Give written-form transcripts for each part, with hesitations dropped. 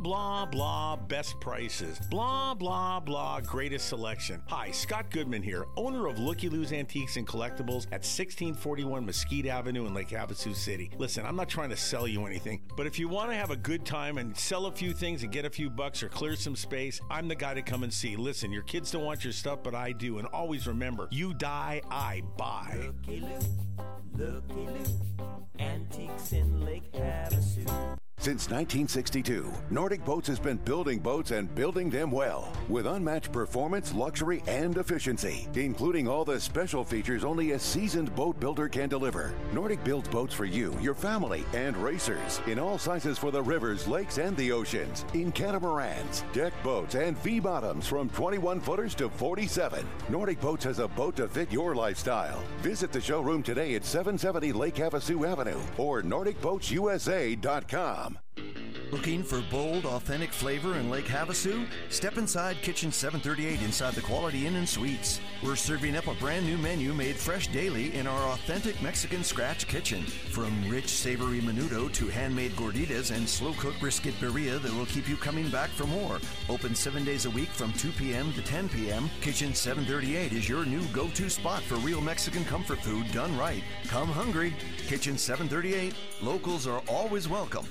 blah, blah, best prices. Blah, blah, blah, greatest selection. Hi, Scott Goodman here, owner of Looky Lou's Antiques and Collectibles at 1641 Mesquite Avenue in Lake Havasu City. Listen, I'm not trying to sell you anything, but if you want to have a good time and sell a few things and get a few bucks or clear some space, I'm the guy to come and see. Listen, your kids don't want your stuff, but I do. And always remember, you die, I buy. Looky Lou, Antiques in Lake Havasu. Since 1962, Nordic Boats has been building boats and building them well, with unmatched performance, luxury, and efficiency, including all the special features only a seasoned boat builder can deliver. Nordic builds boats for you, your family, and racers in all sizes for the rivers, lakes, and the oceans, in catamarans, deck boats, and V-bottoms from 21-footers to 47. Nordic Boats has a boat to fit your lifestyle. Visit the showroom today at 770 Lake Havasu Avenue or NordicBoatsUSA.com. Looking for bold, authentic flavor in Lake Havasu? Step inside Kitchen 738 inside the Quality Inn and Suites. We're serving up a brand new menu made fresh daily in our authentic Mexican scratch kitchen. From rich, savory menudo to handmade gorditas and slow-cooked brisket birria that will keep you coming back for more. Open 7 days a week from 2 p.m. to 10 p.m., Kitchen 738 is your new go-to spot for real Mexican comfort food done right. Come hungry. Kitchen 738. Locals are always welcome.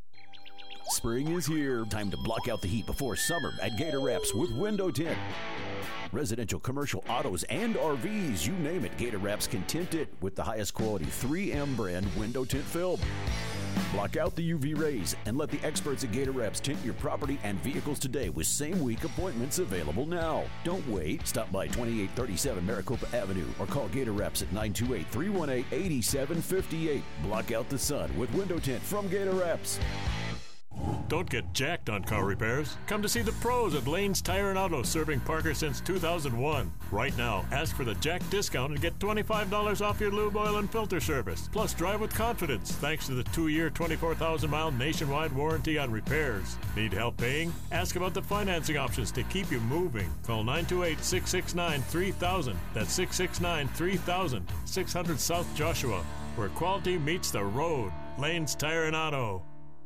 Spring is here. Time to block out the heat before summer at Gator Reps with Window Tint. Residential, commercial, autos, and RVs, you name it, Gator Reps can tint it with the highest quality 3M brand window tint film. Block out the UV rays and let the experts at Gator Reps tint your property and vehicles today with same-week appointments available now. Don't wait. Stop by 2837 Maricopa Avenue or call Gator Reps at 928-318-8758. Block out the sun with window tint from Gator Reps. Don't get jacked on car repairs. Come to see the pros at Lane's Tire and Auto, serving Parker since 2001. Right now, ask for the Jack discount and get $25 off your lube oil and filter service. Plus, drive with confidence thanks to the 2-year, 24,000-mile nationwide warranty on repairs. Need help paying? Ask about the financing options to keep you moving. Call 928-669-3000. That's 669-3000. 600 South Joshua, where quality meets the road. Lane's Tire and Auto.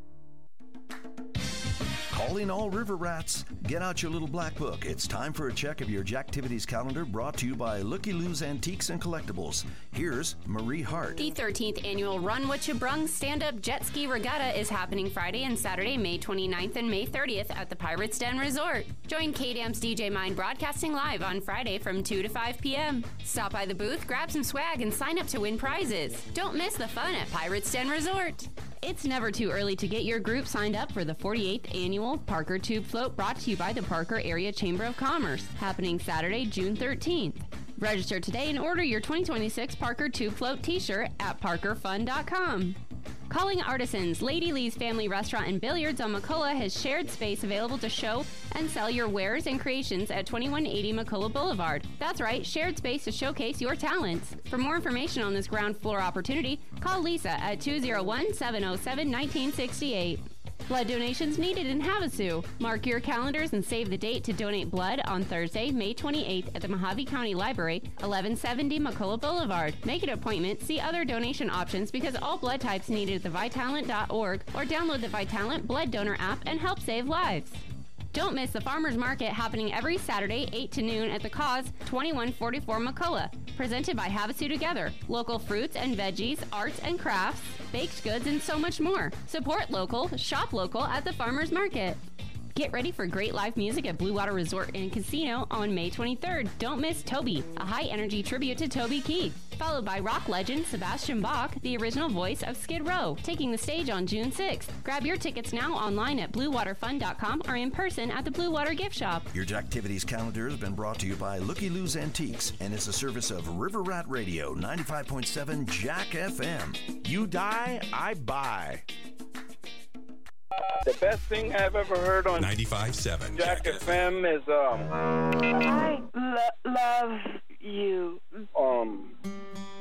Calling all river rats. Get out your little black book. It's time for a check of your Jacktivities calendar, brought to you by Looky Lou's Antiques and Collectibles. Here's Marie Hart. The 13th annual Run What You Brung stand-up jet ski regatta is happening Friday and Saturday, May 29th and May 30th at the Pirates Den Resort. Join K-Dam's DJ Mind broadcasting live on Friday from 2 to 5 p.m. Stop by the booth, grab some swag, and sign up to win prizes. Don't miss the fun at Pirates Den Resort. It's never too early to get your group signed up for the 48th annual Parker Tube Float, brought to you by the Parker Area Chamber of Commerce, happening Saturday, June 13th. Register today and order your 2026 Parker Tube Float t-shirt at parkerfun.com. Calling artisans, Lady Lee's Family Restaurant and Billiards on McCullough has shared space available to show and sell your wares and creations at 2180 McCullough Boulevard. That's right, shared space to showcase your talents. For more information on this ground floor opportunity, call Lisa at 201-707-1968. Blood donations needed in Havasu. Mark your calendars and save the date to donate blood on Thursday, May 28th at the Mojave County Library, 1170 McCullough Boulevard. Make an appointment, see other donation options because all blood types needed at theVitalent.org, or download the Vitalent Blood Donor app and help save lives. Don't miss the Farmers Market happening every Saturday, 8 to noon at the Cause, 2144 McCullough. Presented by Havasu Together. Local fruits and veggies, arts and crafts, baked goods, and so much more. Support local, shop local at the Farmers Market. Get ready for great live music at Blue Water Resort and Casino on May 23rd. Don't miss Toby, a high-energy tribute to Toby Keith. Followed by rock legend Sebastian Bach, the original voice of Skid Row, taking the stage on June 6th. Grab your tickets now online at BlueWaterFun.com or in person at the Blue Water Gift Shop. Your Jacktivities calendar has been brought to you by Looky Lou's Antiques and is a service of River Rat Radio, 95.7 Jack FM. You die, I buy. The best thing I've ever heard on 95.7 Jack FM is I love you.